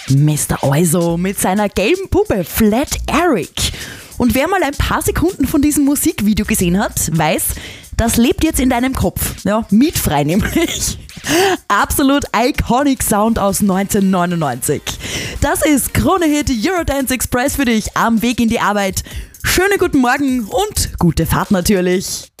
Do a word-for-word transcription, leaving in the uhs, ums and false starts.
Mister Also mit seiner gelben Puppe Flat Eric. Und wer mal ein paar Sekunden von diesem Musikvideo gesehen hat, weiß, das lebt jetzt in deinem Kopf. Ja, mietfrei nämlich. Absolut iconic Sound aus neunzehnhundertneunundneunzig. Das ist Krone Hit Eurodance Express für dich am Weg in die Arbeit. Schönen guten Morgen und gute Fahrt natürlich.